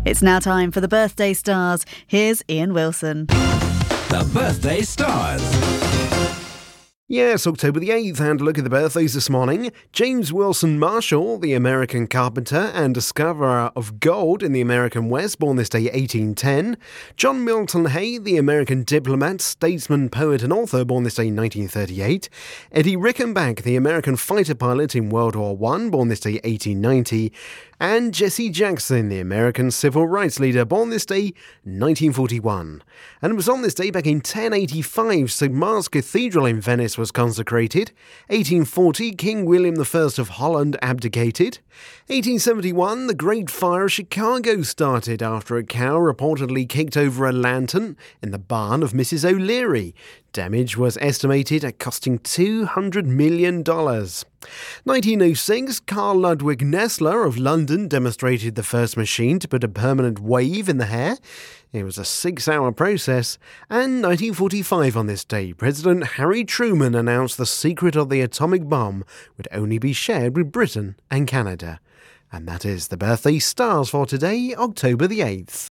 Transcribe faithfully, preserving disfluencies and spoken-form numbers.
It's now time for the Birthday Stars. Here's Ian Wilson. The Birthday Stars. Yes, October the eighth, and look at the birthdays this morning. James Wilson Marshall, the American carpenter and discoverer of gold in the American West, born this day eighteen ten. John Milton Hay, the American diplomat, statesman, poet and author, born this day nineteen thirty-eight. Eddie Rickenback, the American fighter pilot in World War One, born this day eighteen ninety. And Jesse Jackson, the American civil rights leader, born this day nineteen forty-one. And it was on this day back in ten eighty-five, Saint Mark's Cathedral in Venice was consecrated. eighteen forty, King William the First of Holland abdicated. eighteen seventy-one, the Great Fire of Chicago started after a cow reportedly kicked over a lantern in the barn of Missus O'Leary. Damage was estimated at costing two hundred million dollars. nineteen oh six, Carl Ludwig Nessler of London demonstrated the first machine to put a permanent wave in the hair. It was a six-hour process. And nineteen forty-five on this day, President Harry Truman announced the secret of the atomic bomb would only be shared with Britain and Canada. And that is the Birthday Stars for today, October the eighth.